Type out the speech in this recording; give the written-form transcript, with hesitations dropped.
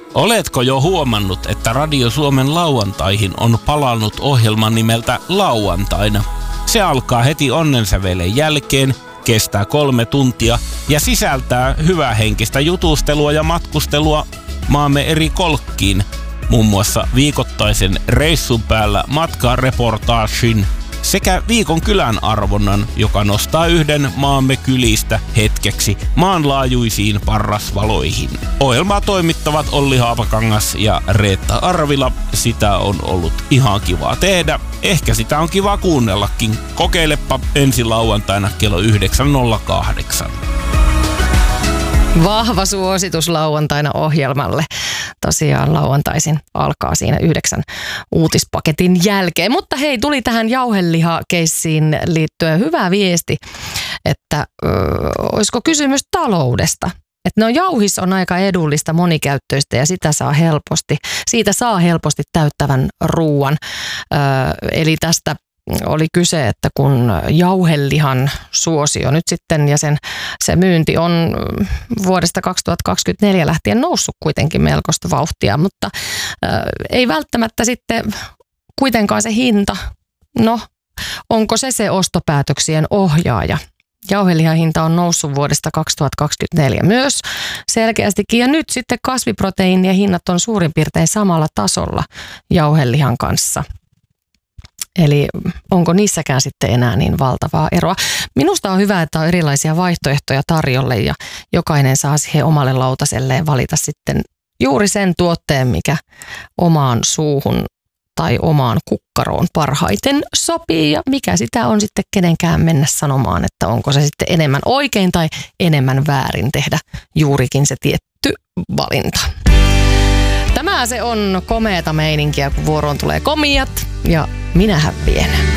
Oletko jo huomannut, että Radio Suomen lauantaihin on palannut ohjelman nimeltä Lauantaina? Se alkaa heti onnensävelen jälkeen, kestää 3 tuntia ja sisältää hyvähenkistä jutustelua ja matkustelua maamme eri kolkkiin. Muun muassa viikoittaisen reissun päällä matkareportaagin sekä viikon kylän arvonnan, joka nostaa yhden maamme kylistä hetkeksi maanlaajuisiin parrasvaloihin. Ohjelmaa toimittavat Olli Haapakangas ja Reetta Arvila. Sitä on ollut ihan kivaa tehdä. Ehkä sitä on kiva kuunnellakin. Kokeilepa ensi lauantaina kello 9.08. Vahva suositus lauantaina ohjelmalle. Tosiaan lauantaisin alkaa siinä 9 uutispaketin jälkeen. Mutta hei, tuli tähän jauhelihakeissiin liittyen hyvä viesti, että olisiko kysymys taloudesta. Että jauhis on aika edullista, monikäyttöistä ja siitä saa helposti täyttävän ruuan. Eli tästä oli kyse, että kun jauhelihan suosio nyt sitten ja se myynti on vuodesta 2024 lähtien noussut kuitenkin melkoista vauhtia, mutta ei välttämättä sitten kuitenkaan se hinta. No, onko se ostopäätöksien ohjaaja? Jauhelihan hinta on noussut vuodesta 2024 myös selkeästikin ja nyt sitten kasviproteiinien hinnat on suurin piirtein samalla tasolla jauhelihan kanssa. Eli onko niissäkään sitten enää niin valtavaa eroa? Minusta on hyvä, että on erilaisia vaihtoehtoja tarjolle ja jokainen saa siihen omalle lautaselleen valita sitten juuri sen tuotteen, mikä omaan suuhun tai omaan kukkaroon parhaiten sopii ja mikä sitä on sitten kenenkään mennä sanomaan, että onko se sitten enemmän oikein tai enemmän väärin tehdä juurikin se tietty valinta. Tämä se on komeata meininkiä, kun vuoroon tulee komiat ja minähän vien.